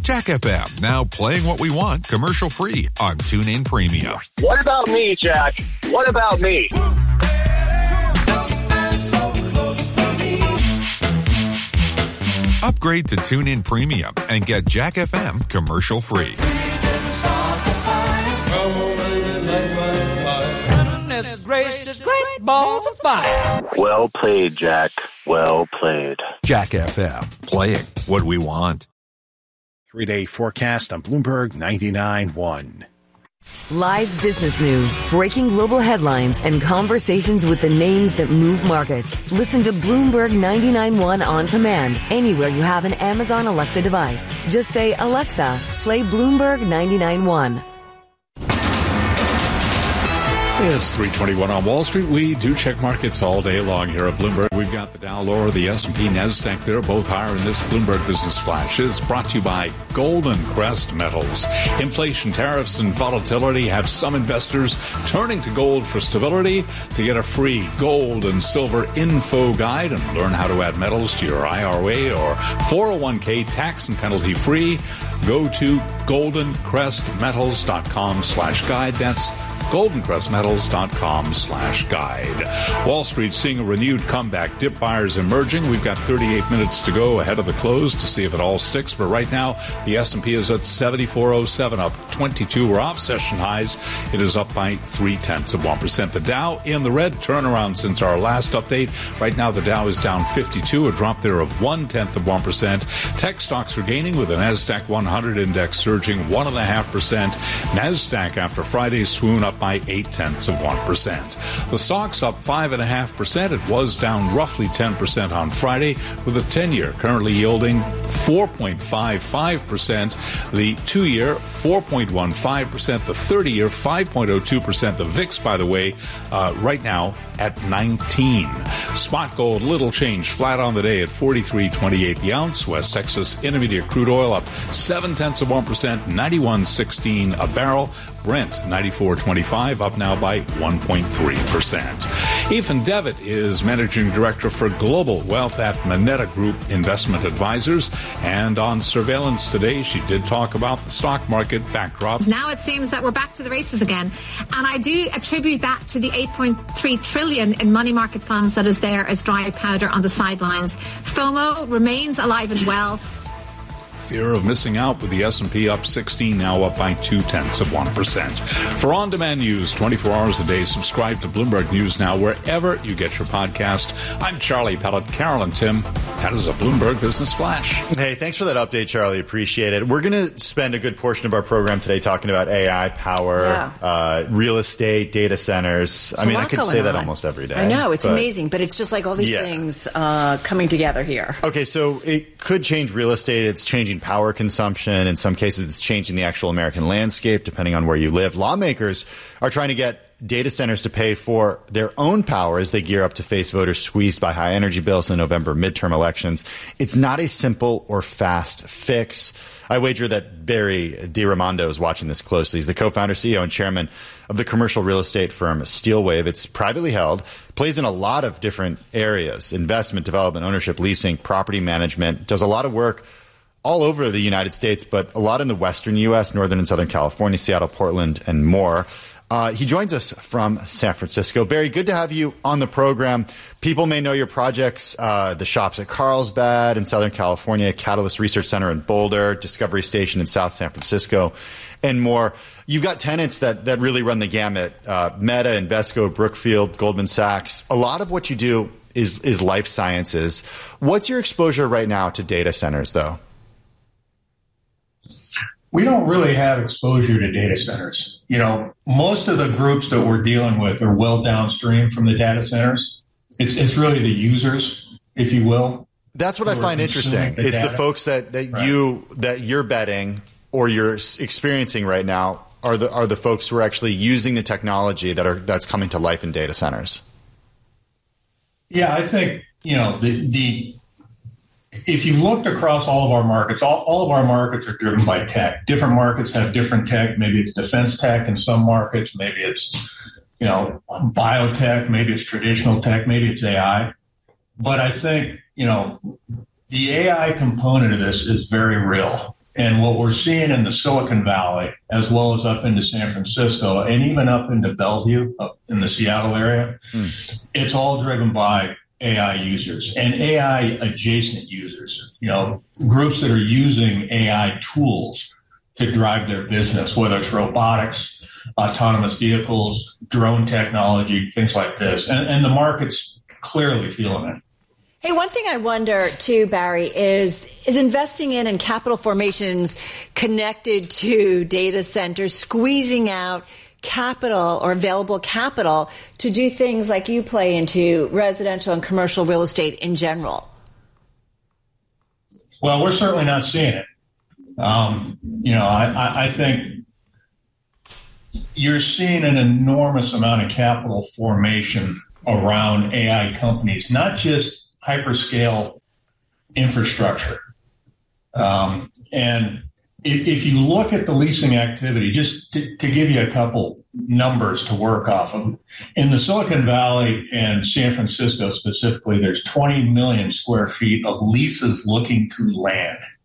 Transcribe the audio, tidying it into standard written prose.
Jack FM, now playing what we want, commercial free on TuneIn Premium. What about me, Jack? What about me? Upgrade to TuneIn Premium and get Jack FM commercial free. Gracious, great balls of fire. Well played, Jack. Well played. Jack FM, playing what we want. 3-day forecast on Bloomberg 99.1. Live business news, breaking global headlines, and conversations with the names that move markets. Listen to Bloomberg 99.1 on command anywhere you have an Amazon Alexa device. Just say, Alexa, play Bloomberg 99.1. It's 3:21 on Wall Street. We do check markets all day long here at Bloomberg. We've got the Dow lower, the S&P, NASDAQ. They're both higher in this Bloomberg Business Flash. It's brought to you by Golden Crest Metals. Inflation, tariffs, and volatility have some investors turning to gold for stability. To get a free gold and silver info guide and learn how to add metals to your IRA or 401k tax and penalty free, go to goldencrestmetals.com/guide. That's goldencrestmetals.com/guide. Wall Street seeing a renewed comeback. Dip buyers emerging. We've got 38 minutes to go ahead of the close to see if it all sticks. But right now, the S&P is at 7407, up 22. We're off session highs. It is up by 0.3%. The Dow in the red, turnaround since our last update. Right now, the Dow is down 52, a drop there of 0.1%. Tech stocks are gaining with the NASDAQ 100 index surging 1.5%. NASDAQ after Friday's swoon up by 0.8%. The stock's up 5.5%. It was down roughly 10% on Friday, with a 10-year currently yielding 4.55%. The 2-year 4.15%. The 30-year 5.02%. The VIX, by the way, right now at 19. Spot gold, little change, flat on the day at 43.28 the ounce. West Texas Intermediate crude oil up 0.7%, 91.16 a barrel. Brent 94.25, up now by 1.3%. Ethan Devitt is Managing Director for Global Wealth at Moneta Group Investment Advisors. And on Surveillance today, she did talk about the stock market backdrop. Now it seems that we're back to the races again. And I do attribute that to the 8.3 trillion in money market funds that is there as dry powder on the sidelines. FOMO remains alive and well. Fear of missing out with the S&P up 16, now up by 0.2%. For on-demand news 24 hours a day, subscribe to Bloomberg News Now wherever you get your podcast. I'm Charlie Pellet, Carol and Tim. That is a Bloomberg Business Flash. Hey, thanks for that update, Charlie. Appreciate it. We're going to spend a good portion of our program today talking about AI, power, real estate, data centers. I mean, I could say that almost every day. I know. It's amazing, but it's just like all these things coming together here. Okay, so it could change real estate. It's changing power consumption. In some cases, it's changing the actual American landscape, depending on where you live. Lawmakers are trying to get data centers to pay for their own power as they gear up to face voters squeezed by high energy bills in the November midterm elections. It's not a simple or fast fix. I wager that Barry DiRamondo is watching this closely. He's the co-founder, CEO, and chairman of the commercial real estate firm Steelwave. It's privately held, plays in a lot of different areas: investment, development, ownership, leasing, property management, does a lot of work all over the United States, but a lot in the western U.S., northern and southern California, Seattle, Portland, and more. He joins us from San Francisco. Barry, good to have you on the program. People may know your projects, the shops at Carlsbad in Southern California, Catalyst Research Center in Boulder, Discovery Station in South San Francisco, and more. You've got tenants that really run the gamut: Meta, Invesco, Brookfield, Goldman Sachs. A lot of what you do is life sciences. What's your exposure right now to data centers, though? We don't really have exposure to data centers. You know, most of the groups that we're dealing with are well downstream from the data centers. It's really the users, if you will. That's what I find interesting. It's the folks that you're betting or you're experiencing right now are the folks who are actually using the technology that's coming to life in data centers. Yeah, I think, you know, if you looked across all of our markets, all of our markets are driven by tech. Different markets have different tech. Maybe it's defense tech in some markets. Maybe it's, you know, biotech. Maybe it's traditional tech. Maybe it's AI. But I think, you know, the AI component of this is very real. And what we're seeing in the Silicon Valley, as well as up into San Francisco and even up into Bellevue, up in the Seattle area, it's all driven by AI users and AI adjacent users, groups that are using AI tools to drive their business, whether it's robotics, autonomous vehicles, drone technology, things like this. And the market's clearly feeling it. Hey, one thing I wonder, too, Barry, is investing in and capital formations connected to data centers, squeezing out capital or available capital to do things like you play into residential and commercial real estate in general? Well, we're certainly not seeing it. I think you're seeing an enormous amount of capital formation around AI companies, not just hyperscale infrastructure. And if you look at the leasing activity, just to give you a couple numbers to work off of, in the Silicon Valley and San Francisco specifically, there's 20 million square feet of leases looking to land.